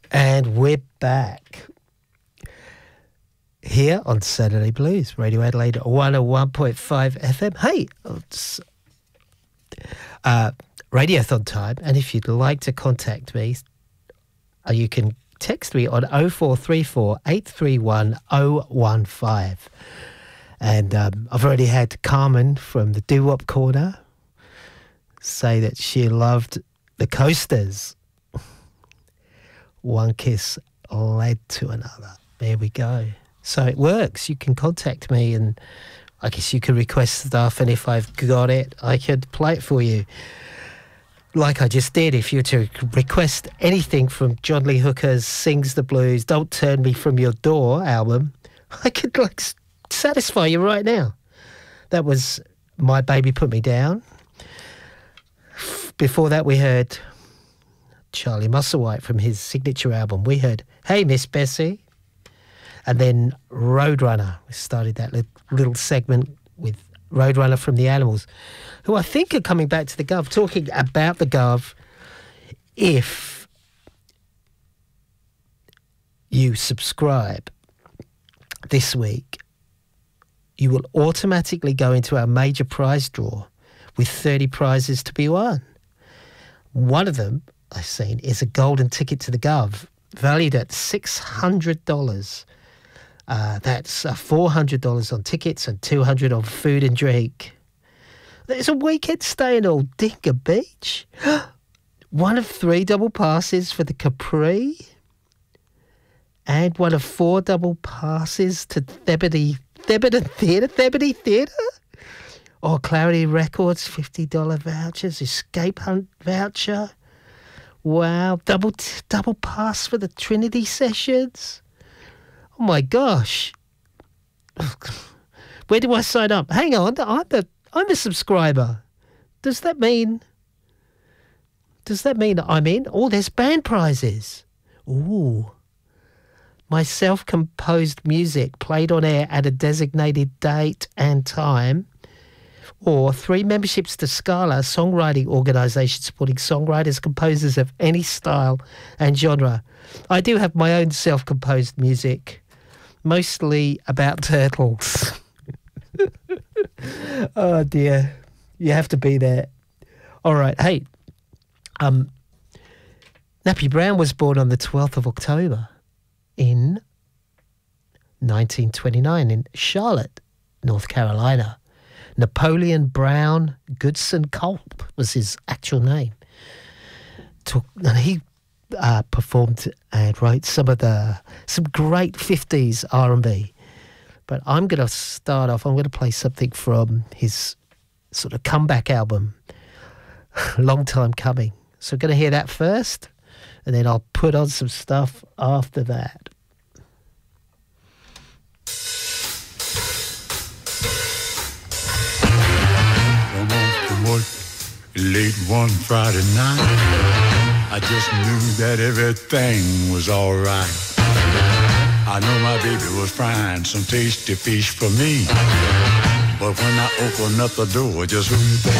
And we're back here on Saturday Blues, Radio Adelaide 101.5 FM. Hey, it's Radiothon time, and if you'd like to contact me, you can text me on 0434 831 015. And I've already had Carmen from the Doo-Wop Corner say that she loved the Coasters. One kiss led to another. There we go. So it works. You can contact me and I guess you can request stuff, and if I've got it, I could play it for you. Like I just did. If you were to request anything from John Lee Hooker's Sings the Blues, Don't Turn Me From Your Door album, I could satisfy you right now. That was My Baby Put Me Down. Before that we heard Charlie Musselwhite from his signature album. We heard Hey Miss Bessie, and then Roadrunner. We started that little segment with Roadrunner from the Animals, who I think are coming back to the Gov, talking about the Gov. If you subscribe this week, you will automatically go into our major prize draw with 30 prizes to be won. One of them I've seen is a golden ticket to the Gov, valued at $600. That's $400 on tickets and $200 on food and drink. There's a weekend stay in Aldinga Beach. One of 3 double passes for the Capri, and one of 4 double passes to Thebedy Theatre. Oh, Clarity Records, $50 vouchers, Escape Hunt voucher. Wow, double pass for the Trinity Sessions. Oh my gosh. Where do I sign up? Hang on, I'm a subscriber. Does that mean I'm in? Oh, there's band prizes. Ooh. My self-composed music played on air at a designated date and time, or 3 memberships to Scala, songwriting organisation supporting songwriters, composers of any style and genre. I do have my own self-composed music, mostly about turtles. Oh dear, you have to be there. All right, hey, Nappy Brown was born on the 12th of October in 1929 in Charlotte, North Carolina. Napoleon Brown Goodson Culp was his actual name. And he performed and wrote some great 50s R&B. But I'm going to start off, I'm going to play something from his sort of comeback album, Long Time Coming. So we're going to hear that first, and then I'll put on some stuff after that. Come off to work late one Friday night. I just knew that everything was all right. I know my baby was frying some tasty fish for me, but when I opened up the door, just who you think?